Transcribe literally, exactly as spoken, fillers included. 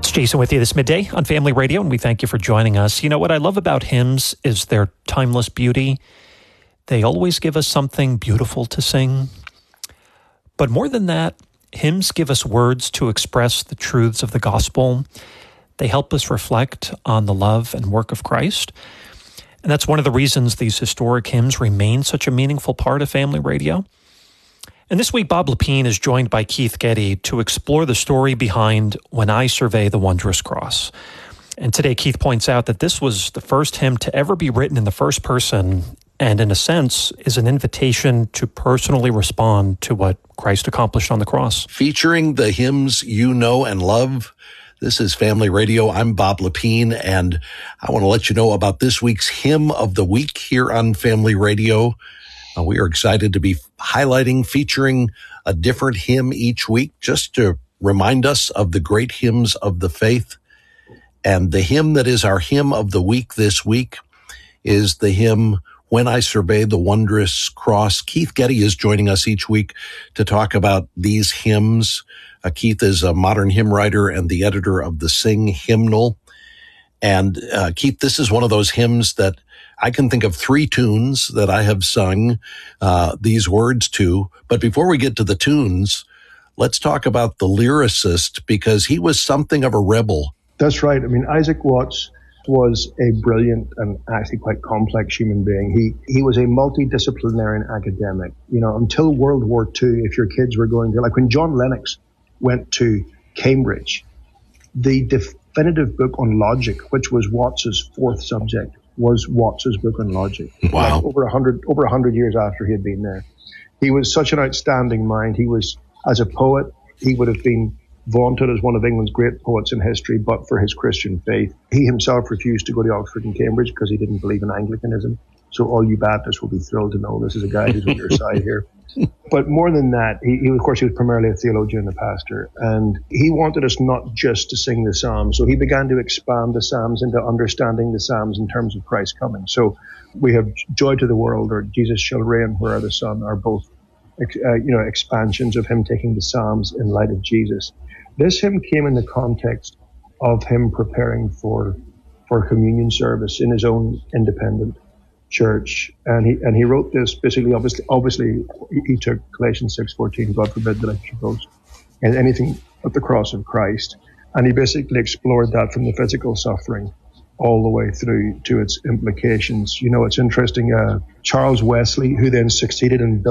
It's Jason with you this midday on Family Radio, and we thank you for joining us. You know, what I love about hymns is their timeless beauty. They always give us something beautiful to sing. But more than that, hymns give us words to express the truths of the gospel. They help us reflect on the love and work of Christ. And that's one of the reasons these historic hymns remain such a meaningful part of Family Radio. And this week, Bob Lepine is joined by Keith Getty to explore the story behind When I Survey the Wondrous Cross. And today, Keith points out that this was the first hymn to ever be written in the first person, and in a sense, is an invitation to personally respond to what Christ accomplished on the cross. Featuring the hymns you know and love. This is Family Radio. I'm Bob Lepine, and I want to let you know about this week's Hymn of the Week here on Family Radio. Uh, we are excited to be highlighting, featuring a different hymn each week, just to remind us of the great hymns of the faith. And the hymn that is our Hymn of the Week this week is the hymn, When I Survey the Wondrous Cross. Keith Getty is joining us each week to talk about these hymns. Uh, Keith is a modern hymn writer and the editor of the Sing Hymnal. And uh, Keith, this is one of those hymns that I can think of three tunes that I have sung uh, these words to. But before we get to the tunes, let's talk about the lyricist, because he was something of a rebel. That's right. I mean, Isaac Watts was a brilliant and actually quite complex human being. He he was a multidisciplinary academic. You know, until World War Two, if your kids were going to, like when John Lennox went to Cambridge, the definitive book on logic, which was Watts's fourth subject, was Watts's book on logic. Wow. Like over a hundred, over a hundred years after he had been there. He was such an outstanding mind. He was, as a poet, he would have been vaunted as one of England's great poets in history, but for his Christian faith. He himself refused to go to Oxford and Cambridge because he didn't believe in Anglicanism. So all you Baptists will be thrilled to know this is a guy who's on your side here. But more than that, he, he, of course, he was primarily a theologian and a pastor. And he wanted us not just to sing the Psalms. So he began to expand the Psalms into understanding the Psalms in terms of Christ's coming. So we have Joy to the World or Jesus Shall Reign, Where Are the Sun are both, uh, you know, expansions of him taking the Psalms in light of Jesus. This hymn came in the context of him preparing for for communion service in his own independent church, and he and he wrote this basically. Obviously, obviously, he, he took Galatians six fourteen. God forbid that I should boast in anything but the cross of Christ, and he basically explored that from the physical suffering all the way through to its implications. You know, it's interesting. Uh, Charles Wesley, who then succeeded in